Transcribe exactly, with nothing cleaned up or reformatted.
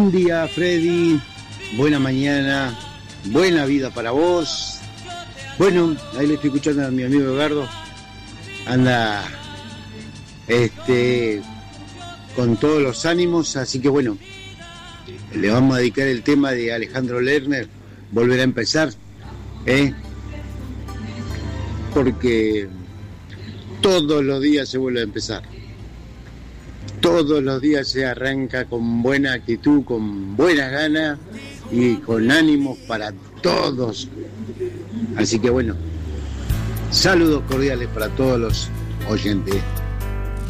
Buen día, Freddy. Buena mañana. Buena vida para vos. Bueno, ahí le estoy escuchando a mi amigo Eduardo. Anda este con todos los ánimos, así que bueno, le vamos a dedicar el tema de Alejandro Lerner, Volver a empezar, ¿eh? Porque todos los días se vuelve a empezar. Todos los días se arranca con buena actitud, con buenas ganas y con ánimos para todos. Así que bueno, saludos cordiales para todos los oyentes.